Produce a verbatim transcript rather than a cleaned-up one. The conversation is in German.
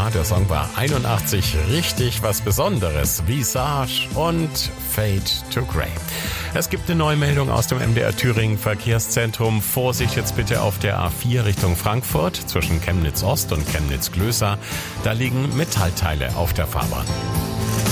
Ja, der Song war einundachtzig richtig was Besonderes. Visage und Fade to Grey. Es gibt eine Neumeldung aus dem M D R Thüringen Verkehrszentrum. Vorsicht jetzt bitte auf der A vier Richtung Frankfurt zwischen Chemnitz Ost und Chemnitz Glösa. Da liegen Metallteile auf der Fahrbahn.